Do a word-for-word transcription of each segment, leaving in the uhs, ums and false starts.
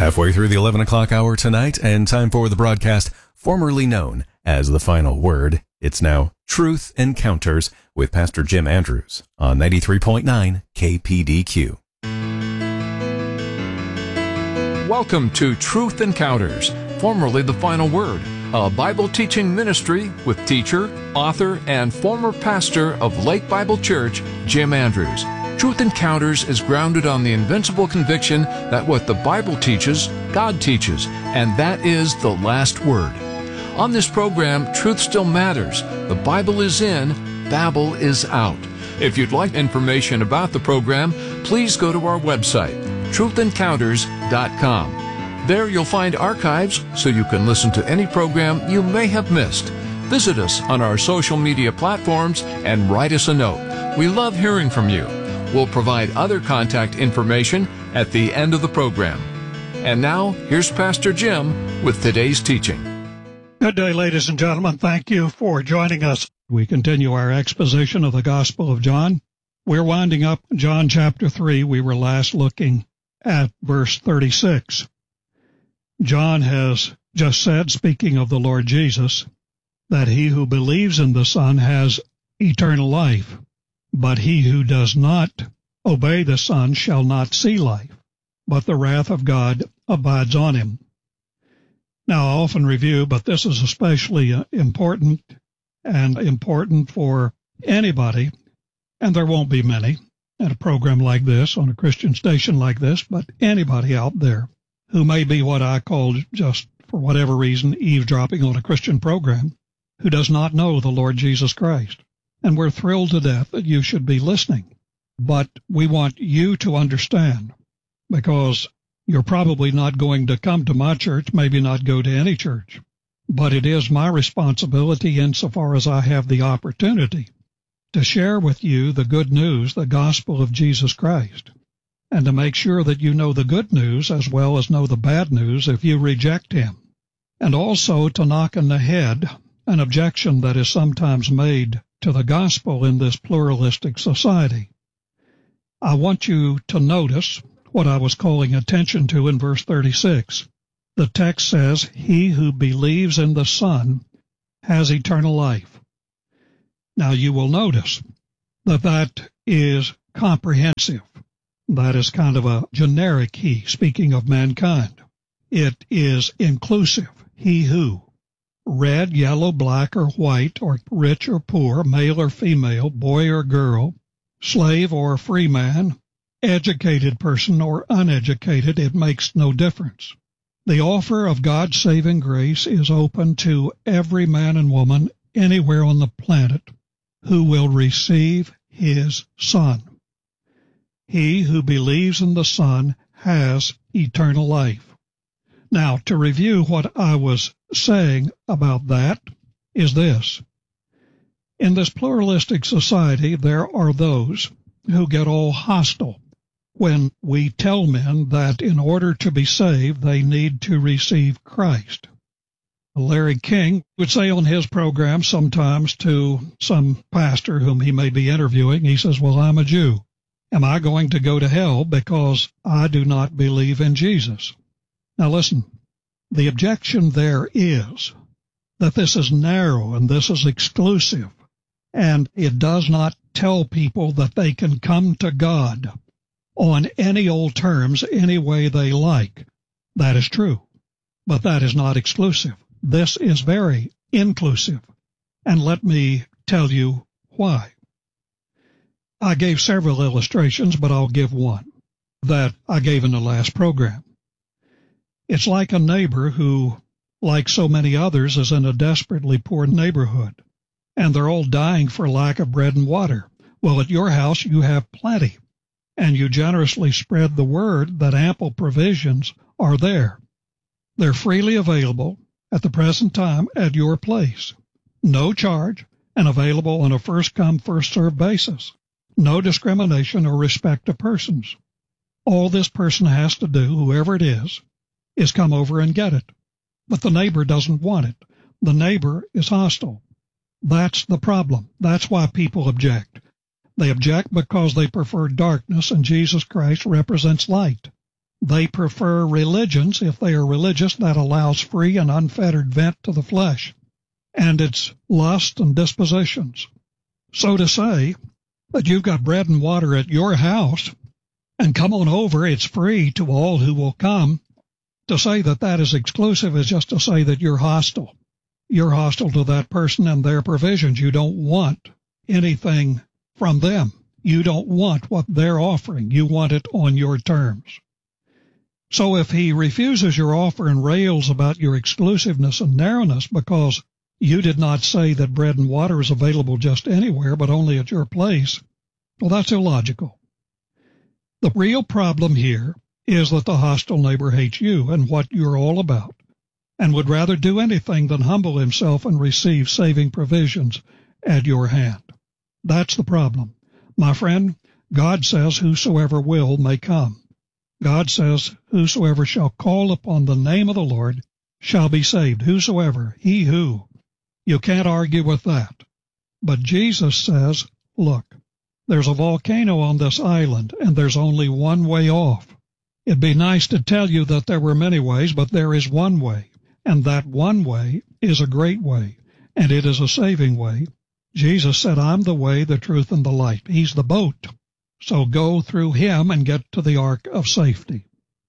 Halfway through the eleven o'clock hour tonight, and time for the broadcast formerly known as The Final Word. It's now Truth Encounters with Pastor Jim Andrews on ninety-three point nine K P D Q. Welcome to Truth Encounters, formerly The Final Word, a Bible teaching ministry with teacher, author, and former pastor of Lake Bible Church, Jim Andrews. Truth Encounters is grounded on the invincible conviction that what the Bible teaches, God teaches, and that is the last word. On this program, truth still matters. The Bible is in, Babel is out. If you'd like information about the program, please go to our website, truth encounters dot com. There you'll find archives so you can listen to any program you may have missed. Visit us on our social media platforms and write us a note. We love hearing from you. We'll provide other contact information at the end of the program. And now, here's Pastor Jim with today's teaching. Good day, ladies and gentlemen. Thank you for joining us. We continue our exposition of the Gospel of John. We're winding up John chapter three. We were last looking at verse thirty-six. John has just said, speaking of the Lord Jesus, that he who believes in the Son has eternal life. But he who does not obey the Son shall not see life, but the wrath of God abides on him. Now, I often review, but this is especially important and important for anybody, and there won't be many at a program like this, on a Christian station like this, but anybody out there who may be what I call, just for whatever reason, eavesdropping on a Christian program, who does not know the Lord Jesus Christ. And we're thrilled to death that you should be listening. But we want you to understand, because you're probably not going to come to my church, maybe not go to any church. But it is my responsibility, insofar as I have the opportunity, to share with you the good news, the gospel of Jesus Christ, and to make sure that you know the good news as well as know the bad news if you reject him. And also to knock in the head an objection that is sometimes made to the gospel in this pluralistic society. I want you to notice what I was calling attention to in verse thirty-six. The text says, he who believes in the Son has eternal life. Now you will notice that that is comprehensive. That is kind of a generic he, speaking of mankind. It is inclusive, he who. Red, yellow, black, or white, or rich or poor, male or female, boy or girl, slave or free man, educated person or uneducated, it makes no difference. The offer of God's saving grace is open to every man and woman anywhere on the planet who will receive his Son. He who believes in the Son has eternal life. Now, to review what I was saying about that is this. In this pluralistic society, there are those who get all hostile when we tell men that in order to be saved, they need to receive Christ. Larry King would say on his program sometimes to some pastor whom he may be interviewing, he says, well, I'm a Jew. Am I going to go to hell because I do not believe in Jesus? Now listen, the objection there is that this is narrow and this is exclusive, and it does not tell people that they can come to God on any old terms, any way they like. That is true, but that is not exclusive. This is very inclusive, and let me tell you why. I gave several illustrations, but I'll give one that I gave in the last program. It's like a neighbor who, like so many others, is in a desperately poor neighborhood, and they're all dying for lack of bread and water. Well, at your house, you have plenty, and you generously spread the word that ample provisions are there. They're freely available at the present time at your place, no charge, and available on a first-come, first-served basis. No discrimination or respect of persons. All this person has to do, whoever it is, is come over and get it. But the neighbor doesn't want it. The neighbor is hostile. That's the problem. That's why people object. They object because they prefer darkness, and Jesus Christ represents light. They prefer religions. If they are religious, that allows free and unfettered vent to the flesh and its lust and dispositions. So to say that you've got bread and water at your house and come on over, it's free to all who will come, to say that that is exclusive is just to say that you're hostile. You're hostile to that person and their provisions. You don't want anything from them. You don't want what they're offering. You want it on your terms. So if he refuses your offer and rails about your exclusiveness and narrowness because you did not say that bread and water is available just anywhere but only at your place, well, that's illogical. The real problem here is that the hostile neighbor hates you and what you're all about, and would rather do anything than humble himself and receive saving provisions at your hand. That's the problem. My friend, God says whosoever will may come. God says whosoever shall call upon the name of the Lord shall be saved. Whosoever, he who. You can't argue with that. But Jesus says, look, there's a volcano on this island, and there's only one way off. It'd be nice to tell you that there were many ways, but there is one way, and that one way is a great way, and it is a saving way. Jesus said, I'm the way, the truth, and the light. He's the boat. So go through him and get to the ark of safety.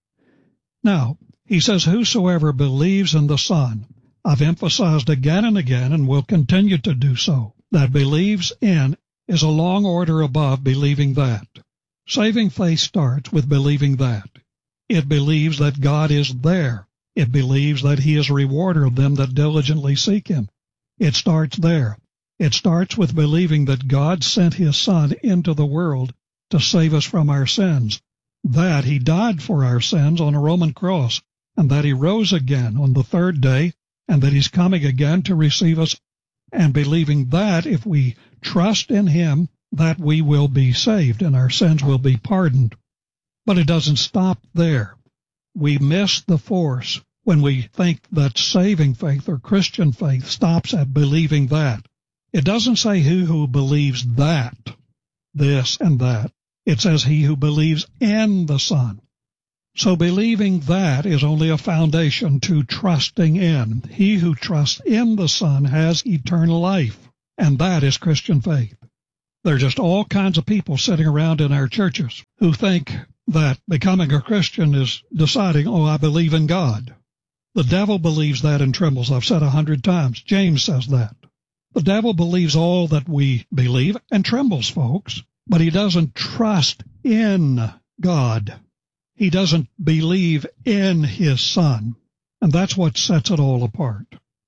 Now, he says, whosoever believes in the Son. I've emphasized again and again, and will continue to do so, that believes in is a long order above believing that. Saving faith starts with believing that. It believes that God is there. It believes that he is a rewarder of them that diligently seek him. It starts there. It starts with believing that God sent his Son into the world to save us from our sins, that he died for our sins on a Roman cross, and that he rose again on the third day, and that he's coming again to receive us, and believing that if we trust in him, that we will be saved and our sins will be pardoned. But it doesn't stop there. We miss the force when we think that saving faith or Christian faith stops at believing that. It doesn't say he who believes that, this and that. It says he who believes in the Son. So believing that is only a foundation to trusting in. He who trusts in the Son has eternal life, and that is Christian faith. There are just all kinds of people sitting around in our churches who think that becoming a Christian is deciding, oh, I believe in God. The devil believes that and trembles. I've said a hundred times. James says that. The devil believes all that we believe and trembles, folks, but he doesn't trust in God. He doesn't believe in his Son, and that's what sets it all apart.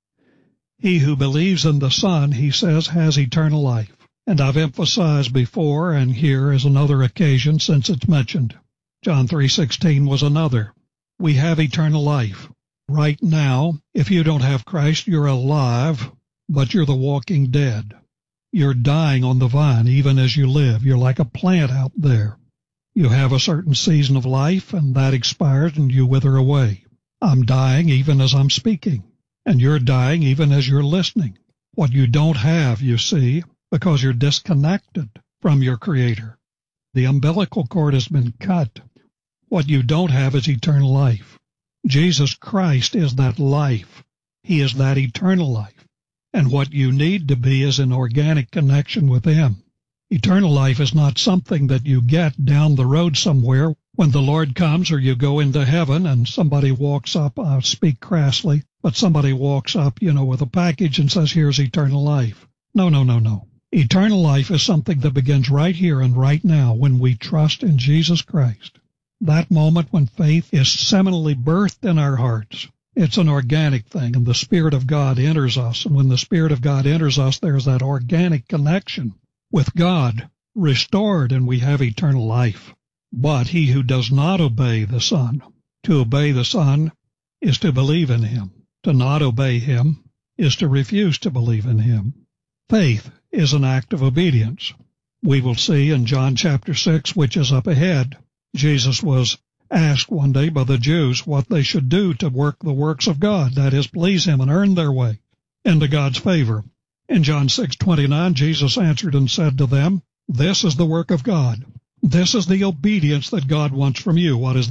He who believes in the Son, he says, has eternal life. And I've emphasized before, and here is another occasion since it's mentioned. John three sixteen was another. We have eternal life. Right now, if you don't have Christ, you're alive, but you're the walking dead. You're dying on the vine even as you live. You're like a plant out there. You have a certain season of life, and that expires, and you wither away. I'm dying even as I'm speaking, and you're dying even as you're listening. What you don't have, you see, because you're disconnected from your Creator. The umbilical cord has been cut. What you don't have is eternal life. Jesus Christ is that life. He is that eternal life. And what you need to be is an organic connection with Him. Eternal life is not something that you get down the road somewhere when the Lord comes or you go into heaven and somebody walks up, I speak crassly, but somebody walks up, you know, with a package and says, here's eternal life. No, no, no, no. Eternal life is something that begins right here and right now when we trust in Jesus Christ. That moment when faith is seminally birthed in our hearts. It's an organic thing, and the Spirit of God enters us. And when the Spirit of God enters us, there's that organic connection with God restored, and we have eternal life. But he who does not obey the Son, to obey the Son is to believe in Him. To not obey Him is to refuse to believe in Him. Faith is an act of obedience. We will see in John chapter six, which is up ahead, Jesus was asked one day by the Jews what they should do to work the works of God, that is, please Him and earn their way into God's favor. In John six twenty-nine, Jesus answered and said to them, this is the work of God. This is the obedience that God wants from you. What is that?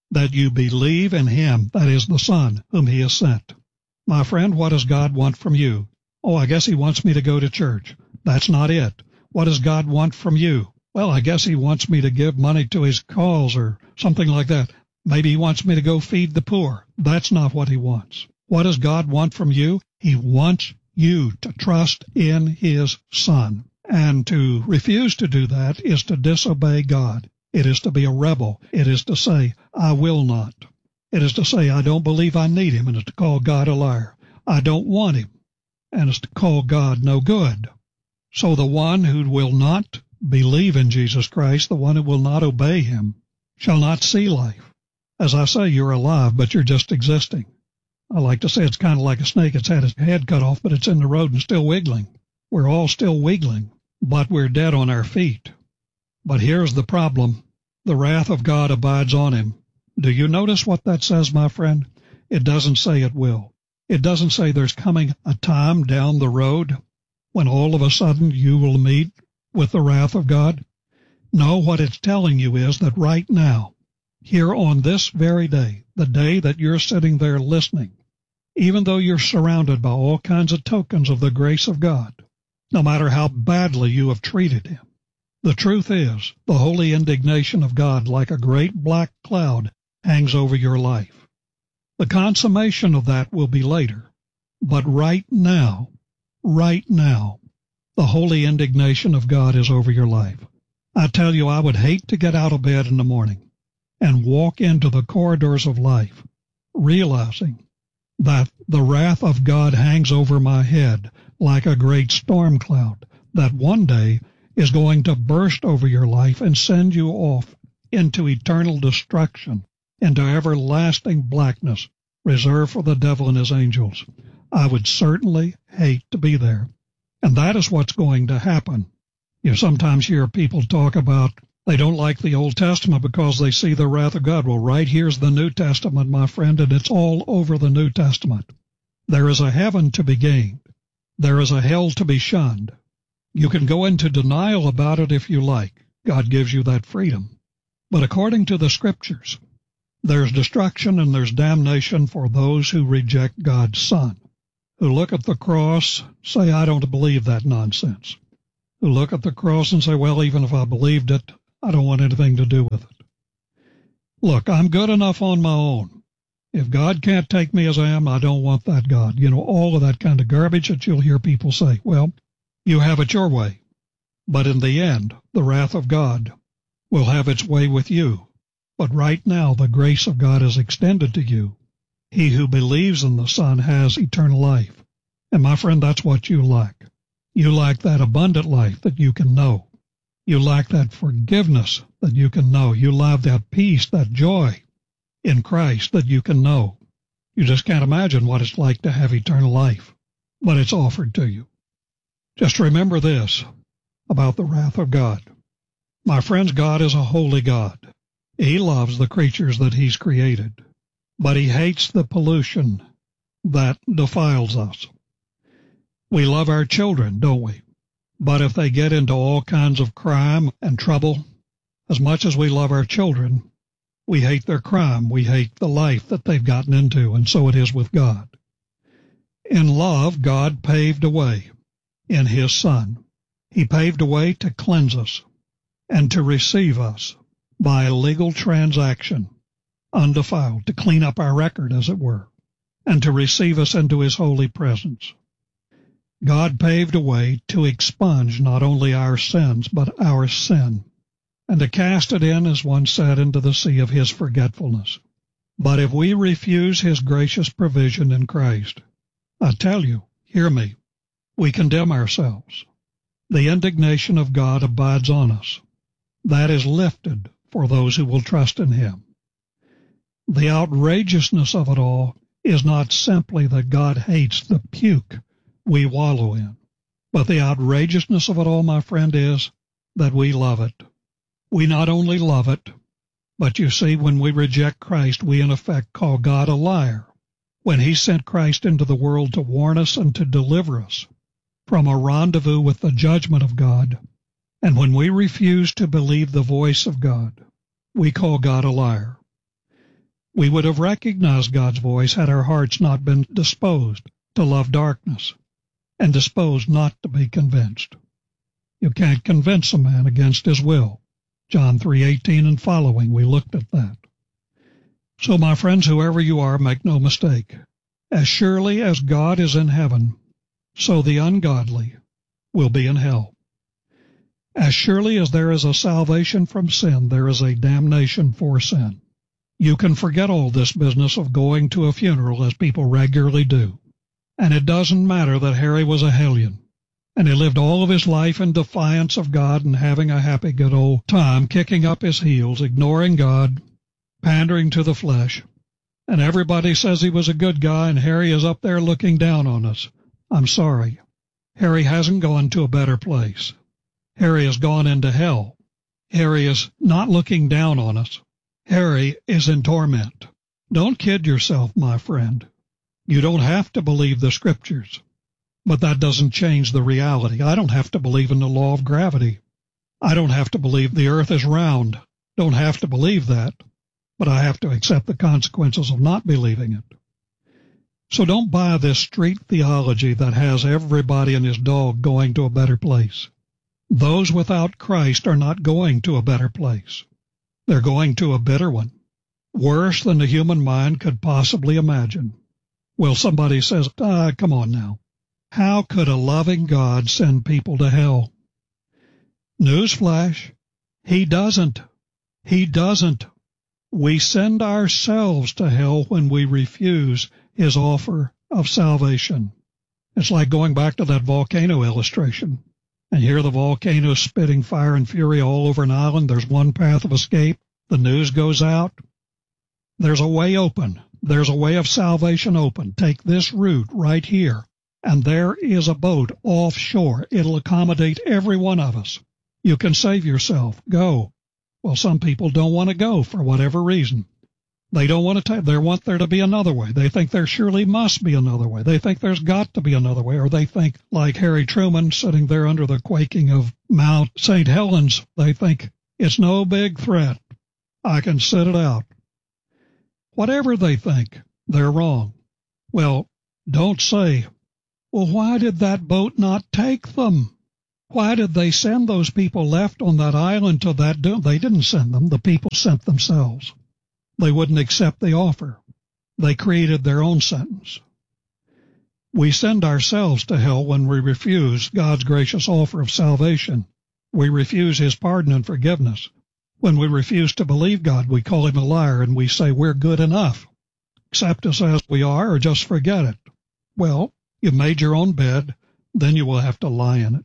that you believe in him, that is the Son, whom he has sent. My friend, what does God want from you? Oh, I guess he wants me to go to church. That's not it. What does God want from you? Well, I guess he wants me to give money to his cause or something like that. Maybe he wants me to go feed the poor. That's not what he wants. What does God want from you? He wants you to trust in his Son. And to refuse to do that is to disobey God. It is to be a rebel. It is to say, I will not. It is to say, I don't believe I need him, and it's to call God a liar. I don't want him, and it's to call God no good. So the one who will not believe in Jesus Christ, the one who will not obey him, shall not see life. As I say, you're alive, but you're just existing. I like to say it's kind of like a snake. It's had its head cut off, but it's in the road and still wiggling. We're all still wiggling, but we're dead on our feet. But here's the problem. The wrath of God abides on him. Do you notice what that says, my friend? It doesn't say it will. It doesn't say there's coming a time down the road when all of a sudden you will meet with the wrath of God. No, what it's telling you is that right now, here on this very day, the day that you're sitting there listening, even though you're surrounded by all kinds of tokens of the grace of God, no matter how badly you have treated him, the truth is the holy indignation of God, like a great black cloud, hangs over your life. The consummation of that will be later, but right now, right now, the holy indignation of God is over your life. I tell you, I would hate to get out of bed in the morning and walk into the corridors of life, realizing that the wrath of God hangs over my head like a great storm cloud that one day is going to burst over your life and send you off into eternal destruction, into everlasting blackness reserved for the devil and his angels. I would certainly hate to be there. And that is what's going to happen. You sometimes hear people talk about they don't like the Old Testament because they see the wrath of God. Well, right here's the New Testament, my friend, and it's all over the New Testament. There is a heaven to be gained. There is a hell to be shunned. You can go into denial about it if you like. God gives you that freedom. But according to the Scriptures, there's destruction and there's damnation for those who reject God's Son, who look at the cross, say, I don't believe that nonsense, who look at the cross and say, well, even if I believed it, I don't want anything to do with it. Look, I'm good enough on my own. If God can't take me as I am, I don't want that God. You know, all of that kind of garbage that you'll hear people say. Well, you have it your way. But in the end, the wrath of God will have its way with you. But right now, the grace of God is extended to you. He who believes in the Son has eternal life. And my friend, that's what you lack. You lack that abundant life that you can know. You lack that forgiveness that you can know. You lack that peace, that joy in Christ that you can know. You just can't imagine what it's like to have eternal life, but it's offered to you. Just remember this about the wrath of God. My friends, God is a holy God. He loves the creatures that He's created, but He hates the pollution that defiles us. We love our children, don't we? But if they get into all kinds of crime and trouble, as much as we love our children, we hate their crime. We hate the life that they've gotten into, and so it is with God. In love, God paved a way in His Son. He paved a way to cleanse us and to receive us by a legal transaction, undefiled, to clean up our record, as it were, and to receive us into His holy presence. God paved a way to expunge not only our sins, but our sin, and to cast it in, as one said, into the sea of His forgetfulness. But if we refuse His gracious provision in Christ, I tell you, hear me, we condemn ourselves. The indignation of God abides on us. That is lifted for those who will trust in Him. The outrageousness of it all is not simply that God hates the puke we wallow in, but the outrageousness of it all, my friend, is that we love it. We not only love it, but you see, when we reject Christ, we in effect call God a liar when He sent Christ into the world to warn us and to deliver us from a rendezvous with the judgment of God. And when we refuse to believe the voice of God, we call God a liar. We would have recognized God's voice had our hearts not been disposed to love darkness and disposed not to be convinced. You can't convince a man against his will. John three eighteen and following, we looked at that. So, my friends, whoever you are, make no mistake. As surely as God is in heaven, so the ungodly will be in hell. As surely as there is a salvation from sin, there is a damnation for sin. You can forget all this business of going to a funeral as people regularly do. And it doesn't matter that Harry was a hellion, and he lived all of his life in defiance of God and having a happy good old time, kicking up his heels, ignoring God, pandering to the flesh. And everybody says he was a good guy, and Harry is up there looking down on us. I'm sorry. Harry hasn't gone to a better place. Harry has gone into hell. Harry is not looking down on us. Harry is in torment. Don't kid yourself, my friend. You don't have to believe the Scriptures, but that doesn't change the reality. I don't have to believe in the law of gravity. I don't have to believe the earth is round. Don't have to believe that, but I have to accept the consequences of not believing it. So don't buy this street theology that has everybody and his dog going to a better place. Those without Christ are not going to a better place. They're going to a bitter one, worse than the human mind could possibly imagine. Well, somebody says, ah, come on now. How could a loving God send people to hell? Newsflash, He doesn't. He doesn't. We send ourselves to hell when we refuse His offer of salvation. It's like going back to that volcano illustration. And here the volcano is spitting fire and fury all over an island. There's one path of escape. The news goes out. There's a way open. There's a way of salvation open. Take this route right here, and there is a boat offshore. It'll accommodate every one of us. You can save yourself. Go. Well, some people don't want to go for whatever reason. They don't want to take, they want there to be another way. They think there surely must be another way. They think there's got to be another way. Or they think, like Harry Truman sitting there under the quaking of Mount Saint Helens, they think it's no big threat. I can sit it out. Whatever they think, they're wrong. Well, don't say, well, why did that boat not take them? Why did they send those people left on that island to that doom? They didn't send them. The people sent themselves. They wouldn't accept the offer. They created their own sentence. We send ourselves to hell when we refuse God's gracious offer of salvation. We refuse His pardon and forgiveness. When we refuse to believe God, we call Him a liar and we say we're good enough. Accept us as we are or just forget it. Well, you've made your own bed, then you will have to lie in it.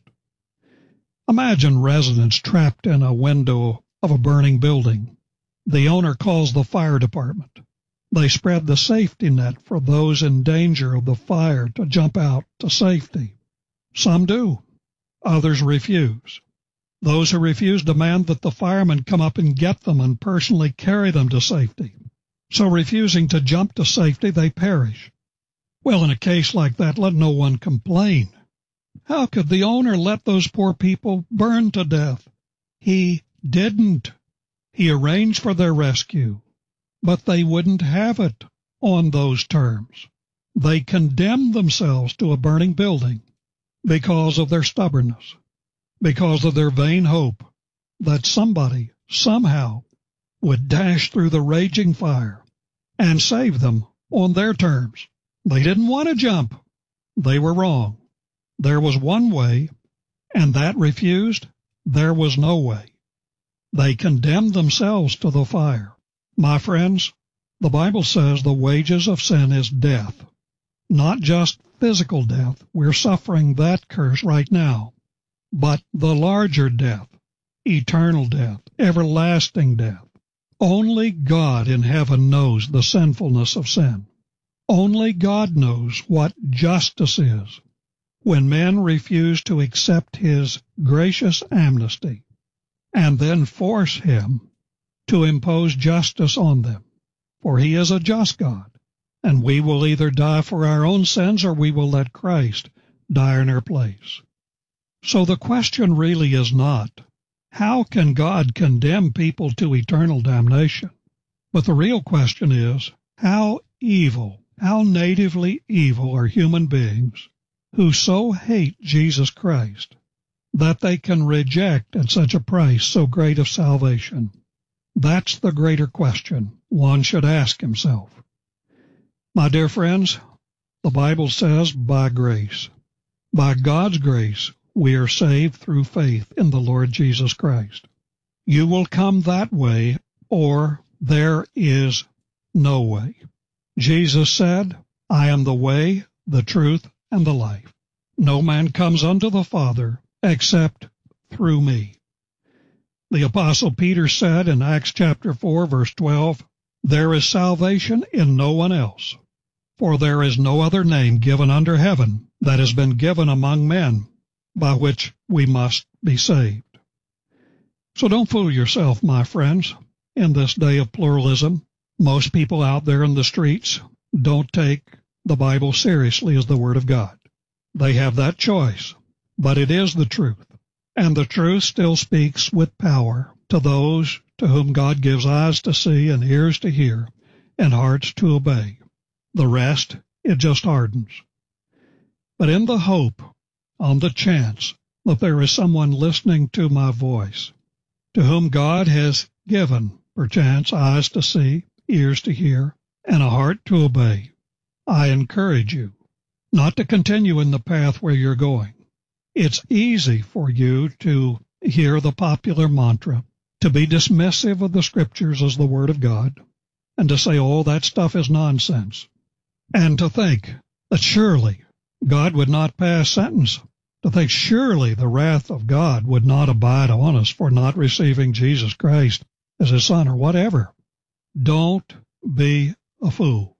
Imagine residents trapped in a window of a burning building. The owner calls the fire department. They spread the safety net for those in danger of the fire to jump out to safety. Some do. Others refuse. Those who refuse demand that the firemen come up and get them and personally carry them to safety. So refusing to jump to safety, they perish. Well, in a case like that, let no one complain. How could the owner let those poor people burn to death? He didn't. He arranged for their rescue, but they wouldn't have it on those terms. They condemned themselves to a burning building because of their stubbornness, because of their vain hope that somebody, somehow, would dash through the raging fire and save them on their terms. They didn't want to jump. They were wrong. There was one way, and that refused, there was no way. They condemned themselves to the fire. My friends, the Bible says the wages of sin is death. Not just physical death. We're suffering that curse right now. But the larger death, eternal death, everlasting death. Only God in heaven knows the sinfulness of sin. Only God knows what justice is when men refuse to accept His gracious amnesty and then force Him to impose justice on them. For He is a just God, and we will either die for our own sins or we will let Christ die in our place. So the question really is not, how can God condemn people to eternal damnation? But the real question is, how evil, how natively evil are human beings who so hate Jesus Christ that they can reject at such a price so great of salvation? That's the greater question one should ask himself. My dear friends, the Bible says, by grace, by God's grace, we are saved through faith in the Lord Jesus Christ. You will come that way, or there is no way. Jesus said, I am the way, the truth, and the life. No man comes unto the Father except through me. The Apostle Peter said in Acts chapter four, verse twelve, there is salvation in no one else, for there is no other name given under heaven that has been given among men by which we must be saved. So don't fool yourself, my friends. In this day of pluralism, most people out there in the streets don't take the Bible seriously as the Word of God. They have that choice, but it is the truth. And the truth still speaks with power to those to whom God gives eyes to see and ears to hear and hearts to obey. The rest, it just hardens. But in the hope, on the chance that there is someone listening to my voice, to whom God has given, perchance, eyes to see, ears to hear, and a heart to obey, I encourage you not to continue in the path where you're going. It's easy for you to hear the popular mantra, to be dismissive of the Scriptures as the Word of God, and to say, oh, that stuff is nonsense, and to think that surely God would not pass sentence, to think surely the wrath of God would not abide on us for not receiving Jesus Christ as His Son or whatever. Don't be a fool.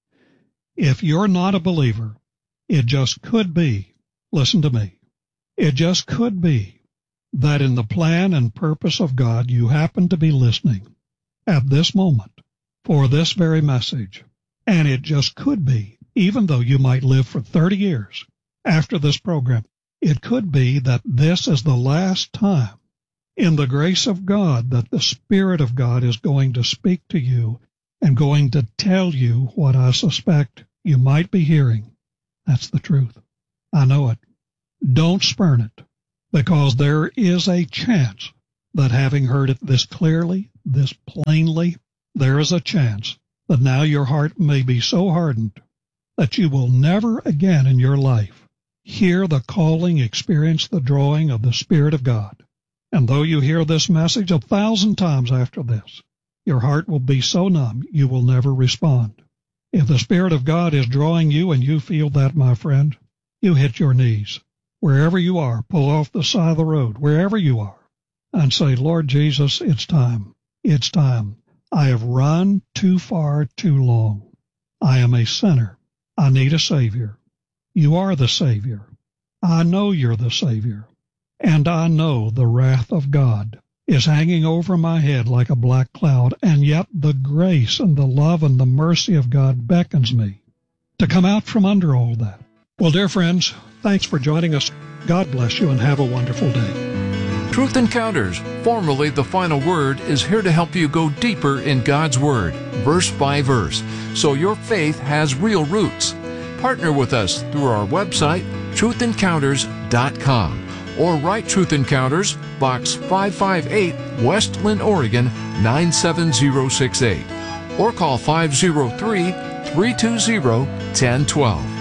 If you're not a believer, it just could be, listen to me, it just could be that in the plan and purpose of God you happen to be listening at this moment for this very message. And it just could be, even though you might live for thirty years after this program, it could be that this is the last time in the grace of God that the Spirit of God is going to speak to you and going to tell you what I suspect you might be hearing. That's the truth. I know it. Don't spurn it, because there is a chance that having heard it this clearly, this plainly, there is a chance that now your heart may be so hardened that you will never again in your life hear the calling, experience the drawing of the Spirit of God. And though you hear this message a thousand times after this, your heart will be so numb you will never respond. If the Spirit of God is drawing you and you feel that, my friend, you hit your knees. Wherever you are, pull off the side of the road, wherever you are, and say, Lord Jesus, it's time. It's time. I have run too far too long. I am a sinner. I need a Savior. You are the Savior. I know you're the Savior. And I know the wrath of God is hanging over my head like a black cloud, and yet the grace and the love and the mercy of God beckons me to come out from under all that. Well, dear friends, thanks for joining us. God bless you and have a wonderful day. Truth Encounters, formerly The Final Word, is here to help you go deeper in God's Word, verse by verse, so your faith has real roots. Partner with us through our website, truth encounters dot com, or write Truth Encounters, Box five five eight, Westland, Oregon, nine seven zero six eight, or call five oh three, three two zero, one oh one two.